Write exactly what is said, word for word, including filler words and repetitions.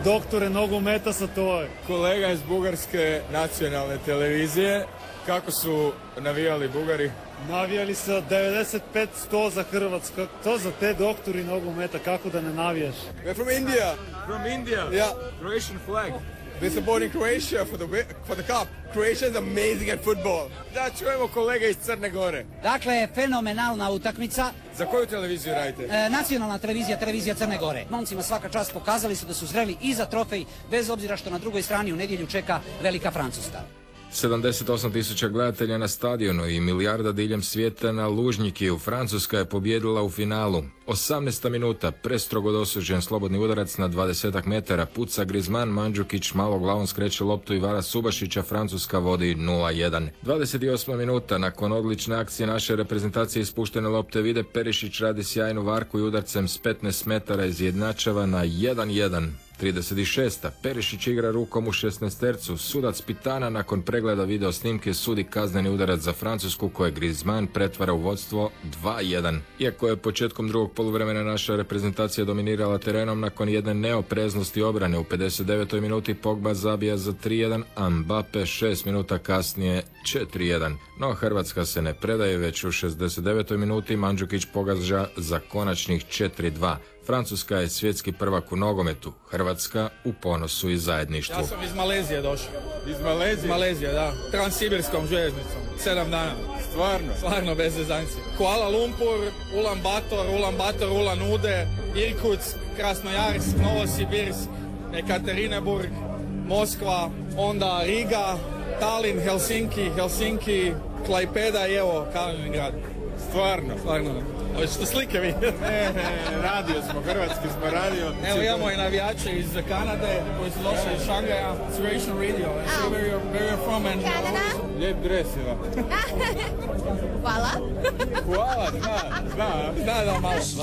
doktore nogometa sa tvoje. Kolega iz bugarske nacionalne televizije. Kako su navijali Bugari? Navijali se devedeset pet sto za Hrvatsku. To za te doktori nogometa, kako da ne navijaš? We're from India. From India? Yeah. Croatian flag. We're supporting Croatia for the, for the cup. Croatia is amazing at football. Da, čujemo kolege iz Crne Gore. Dakle, fenomenalna utakmica. Za koju televiziju radite? E, nacionalna televizija, televizija Crne Gore. Momcima svaka čast, pokazali su da su zreli i za trofej, bez obzira što na drugoj strani u nedjelju čeka velika Francuska. sedamdeset osam tisuća gledatelja na stadionu i milijarda diljem svijeta na Lužnjikiju. Francuska je pobjedila u finalu. osamnaesta minuta, prestrogo dosuđen slobodni udarac na dvadesetak metara, puca Griezmann, Mandžukić malo glavom skreće loptu i vara Subašića, Francuska vodi nula jedan. dvadeset osma minuta, nakon odlične akcije naše reprezentacije ispuštene lopte vide Perišić radi sjajnu varku i udarcem s petnaest metara izjednačava na jedan jedan. trideset šesta. Perišić igra rukom u šesnaestercu. Sudac Pitana nakon pregleda video snimke sudi kazneni udarac za Francusku koje Griezmann pretvara u vodstvo dva jedan. Iako je početkom drugog poluvremena naša reprezentacija dominirala terenom, nakon jedne neopreznosti obrane u pedeset devetoj minuti Pogba zabija za tri jedan, a Mbappe šest minuta kasnije četiri jedan. No Hrvatska se ne predaje, već u šezdeset devetoj minuti Mandžukić pogađa za konačnih četiri dva. Francuska je svjetski prvak u nogometu, Hrvatska u ponosu i zajedništvu. Ja sam iz Malezije došao. Iz Malezije? Iz Malezije, da. Transsibirskom željeznicom. Sedam dana. Stvarno? Stvarno, bez zezanci. Kuala Lumpur, Ulan Bator, Ulan Bator, Ulan Ude, Irkutsk, Krasnojarsk, Novosibirsk, Ekaterinburg, Moskva, onda Riga, Tallinn, Helsinki, Helsinki, Klaipeda i evo Kaliningrad. Stvarno? Stvarno. Hoćete slike vi? Ne, ne, radio smo, hrvatski smo radio. Evo imamo i navijače iz Kanade koji su došli iz Šangaja. Inspiration Radio. So where you're, where you're from and... Canada? Lijep dres ima. Hvala. Hvala, zna, zna. Da, da, malo.